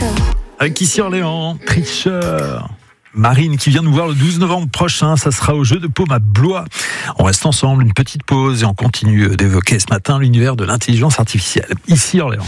Tricheur. Avec ici Orléans, Tricheur. Marine qui vient nous voir le 12 novembre prochain, ça sera au Jeu de Paume à Blois. On reste ensemble, une petite pause et on continue d'évoquer ce matin l'univers de l'intelligence artificielle. Ici Orléans.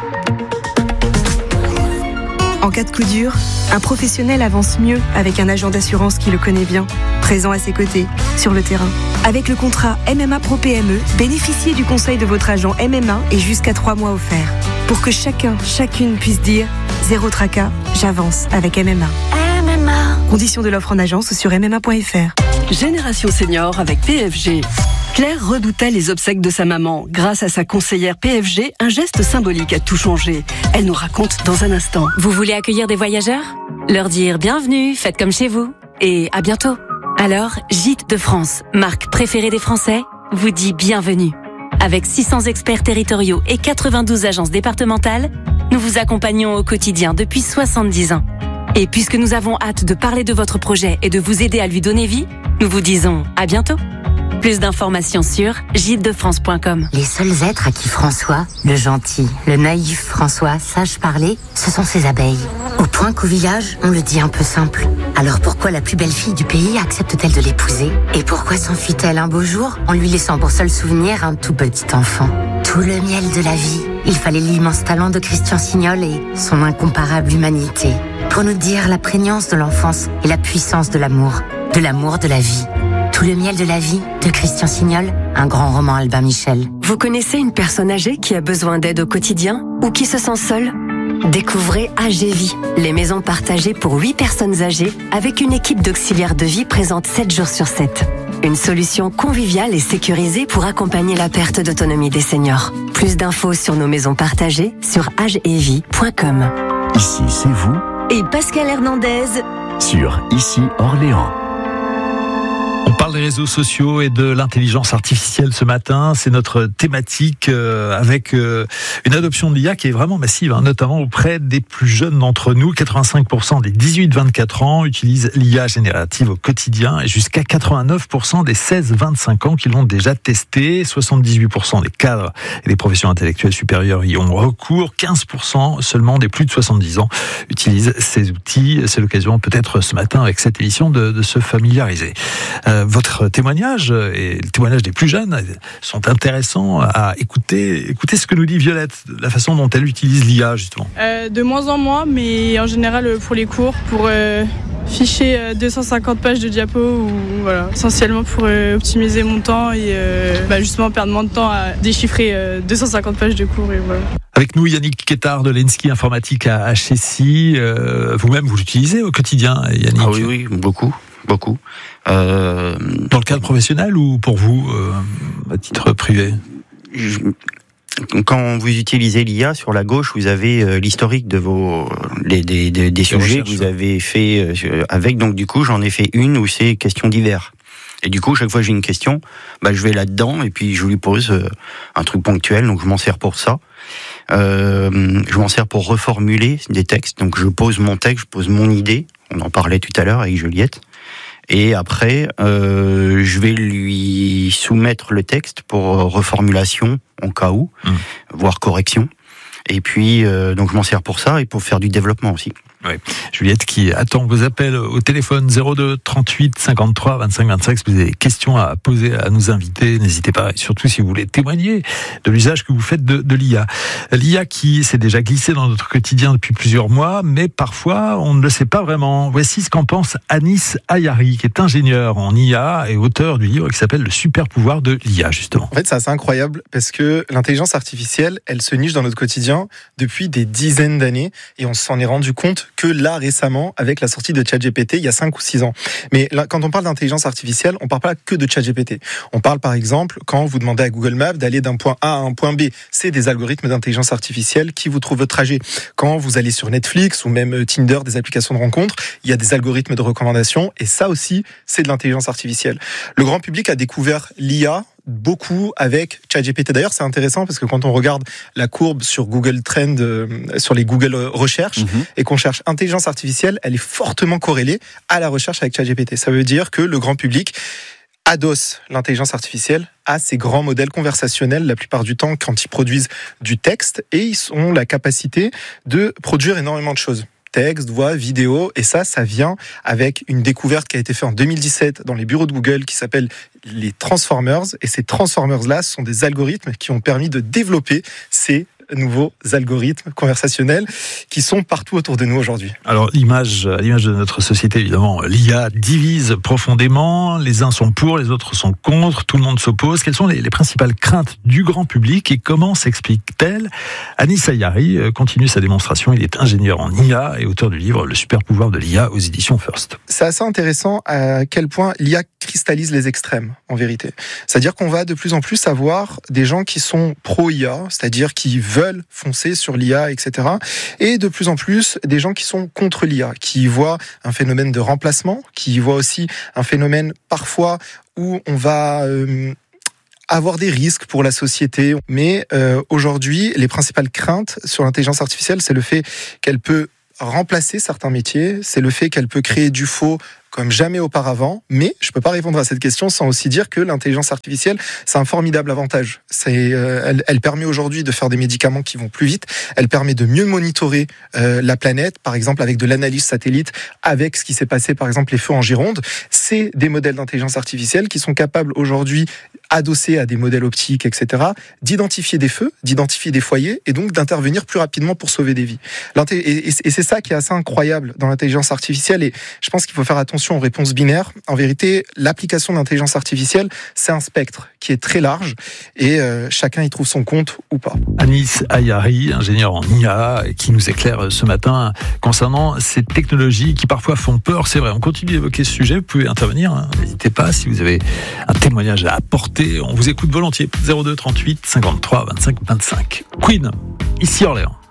En cas de coup dur, un professionnel avance mieux avec un agent d'assurance qui le connaît bien, présent à ses côtés, sur le terrain. Avec le contrat MMA Pro PME, bénéficiez du conseil de votre agent MMA et jusqu'à 3 mois offerts. Pour que chacune puisse dire « Zéro tracas, j'avance avec MMA ». Conditions de l'offre en agence sur mma.fr. Génération Senior avec PFG. Claire redoutait les obsèques de sa maman. Grâce à sa conseillère PFG, un geste symbolique a tout changé. Elle nous raconte dans un instant. Vous voulez accueillir des voyageurs ? Leur dire bienvenue, faites comme chez vous. Et à bientôt. Alors, Gîtes de France, marque préférée des Français, vous dit bienvenue. Avec 600 experts territoriaux et 92 agences départementales, nous vous accompagnons au quotidien depuis 70 ans. Et puisque nous avons hâte de parler de votre projet et de vous aider à lui donner vie, nous vous disons à bientôt. Plus d'informations sur gitesdefrance.com. Les seuls êtres à qui François, le gentil, le naïf François, sache parler, ce sont ses abeilles. Au point qu'au village, on le dit un peu simple. Alors pourquoi la plus belle fille du pays accepte-t-elle de l'épouser ? Et pourquoi s'enfuit-elle un beau jour en lui laissant pour seul souvenir un tout petit enfant ? Tout le miel de la vie. Il fallait l'immense talent de Christian Signol et son incomparable humanité pour nous dire la prégnance de l'enfance et la puissance de l'amour de la vie. Tout le miel de la vie de Christian Signol, un grand roman Albin Michel. Vous connaissez une personne âgée qui a besoin d'aide au quotidien ou qui se sent seule ? Découvrez AGVie, les maisons partagées pour 8 personnes âgées avec une équipe d'auxiliaires de vie présente 7 jours sur 7. Une solution conviviale et sécurisée pour accompagner la perte d'autonomie des seniors. Plus d'infos sur nos maisons partagées sur agevie.com. Ici, c'est vous. Et Pascal Hernandez Sur Ici Orléans. On parle des réseaux sociaux et de l'intelligence artificielle ce matin. C'est notre thématique avec une adoption de l'IA qui est vraiment massive, notamment auprès des plus jeunes d'entre nous. 85% des 18-24 ans utilisent l'IA générative au quotidien et jusqu'à 89% des 16-25 ans qui l'ont déjà testé. 78% des cadres et des professions intellectuelles supérieures y ont recours. 15% seulement des plus de 70 ans utilisent ces outils. C'est l'occasion peut-être ce matin avec cette émission de se familiariser. Votre témoignage et le témoignage des plus jeunes sont intéressants à écouter. Écoutez ce que nous dit Violette, la façon dont elle utilise l'IA justement. De moins en moins, mais en général pour les cours, pour ficher 250 pages de diapo, ou voilà, essentiellement pour optimiser mon temps et justement perdre moins de temps à déchiffrer 250 pages de cours et voilà. Avec nous, Yannick Quétard de l'ENSKI Informatique à HSI. Vous-même, vous l'utilisez au quotidien, Yannick ? Ah oui, beaucoup. Dans le cadre professionnel ou pour vous, à titre privé ? Quand vous utilisez l'IA, sur la gauche, vous avez l'historique de des sujets que vous avez fait avec. Donc du coup, j'en ai fait une où c'est questions divers. Et du coup, chaque fois que j'ai une question, je vais là-dedans et puis je lui pose un truc ponctuel. Donc je m'en sers pour ça. Je m'en sers pour reformuler des textes. Donc je pose mon texte, je pose mon idée. On en parlait tout à l'heure avec Juliette. Et après, je vais lui soumettre le texte pour reformulation, en cas où, voire correction. Et puis, donc je m'en sers pour ça et pour faire du développement aussi. Oui. Juliette qui attend vos appels au téléphone 02 38 53 25 25. Si vous avez des questions à poser à nos invités, n'hésitez pas. Et surtout si vous voulez témoigner de l'usage que vous faites de l'IA. L'IA qui s'est déjà glissée dans notre quotidien depuis plusieurs mois, mais parfois on ne le sait pas vraiment. Voici ce qu'en pense Anis Ayari, qui est ingénieur en IA et auteur du livre qui s'appelle Le super pouvoir de l'IA, justement. En fait, c'est assez incroyable parce que l'intelligence artificielle, elle se niche dans notre quotidien depuis des dizaines d'années et on s'en est rendu compte que là récemment avec la sortie de ChatGPT il y a 5 ou 6 ans. Mais là, quand on parle d'intelligence artificielle, on parle pas que de ChatGPT. On parle par exemple quand vous demandez à Google Maps d'aller d'un point A à un point B. C'est des algorithmes d'intelligence artificielle qui vous trouvent votre trajet. Quand vous allez sur Netflix ou même Tinder, des applications de rencontres, il y a des algorithmes de recommandation et ça aussi, c'est de l'intelligence artificielle. Le grand public a découvert l'IA beaucoup avec ChatGPT. D'ailleurs, c'est intéressant parce que quand on regarde la courbe sur Google Trend, sur les Google recherches, et qu'on cherche intelligence artificielle, elle est fortement corrélée à la recherche avec ChatGPT. Ça veut dire que le grand public adosse l'intelligence artificielle à ces grands modèles conversationnels, la plupart du temps quand ils produisent du texte, et ils ont la capacité de produire énormément de choses. Texte, voix, vidéo, et ça vient avec une découverte qui a été faite en 2017 dans les bureaux de Google qui s'appelle les Transformers, et ces Transformers-là sont des algorithmes qui ont permis de développer ces nouveaux algorithmes conversationnels qui sont partout autour de nous aujourd'hui. Alors, à l'image de notre société, évidemment, l'IA divise profondément. Les uns sont pour, les autres sont contre. Tout le monde s'oppose. Quelles sont les principales craintes du grand public et comment s'explique-t-elle ? Anis Ayari continue sa démonstration. Il est ingénieur en IA et auteur du livre Le super pouvoir de l'IA aux éditions First. C'est assez intéressant à quel point l'IA cristallise les extrêmes, en vérité. C'est-à-dire qu'on va de plus en plus avoir des gens qui sont pro-IA, c'est-à-dire qui veulent foncer sur l'IA, etc. Et de plus en plus, des gens qui sont contre l'IA, qui voient un phénomène de remplacement, qui voient aussi un phénomène parfois où on va avoir des risques pour la société. Mais aujourd'hui, les principales craintes sur l'intelligence artificielle, c'est le fait qu'elle peut remplacer certains métiers, c'est le fait qu'elle peut créer du faux comme jamais auparavant, mais je peux pas répondre à cette question sans aussi dire que l'intelligence artificielle, c'est un formidable avantage. Elle permet aujourd'hui de faire des médicaments qui vont plus vite, elle permet de mieux monitorer la planète, par exemple avec de l'analyse satellite, avec ce qui s'est passé par exemple les feux en Gironde. C'est des modèles d'intelligence artificielle qui sont capables aujourd'hui, adossés à des modèles optiques, etc., d'identifier des feux, d'identifier des foyers et donc d'intervenir plus rapidement pour sauver des vies. Et c'est ça qui est assez incroyable dans l'intelligence artificielle, et je pense qu'il faut faire attention aux réponses binaires. En vérité, l'application de l'intelligence artificielle, c'est un spectre qui est très large et chacun y trouve son compte ou pas. Anis Ayari, ingénieur en IA, qui nous éclaire ce matin concernant ces technologies qui parfois font peur. C'est vrai, on continue d'évoquer ce sujet, vous pouvez intervenir, hein. N'hésitez pas si vous avez un témoignage à apporter, on vous écoute volontiers. 02 38 53 25 25. Queen, ici Orléans.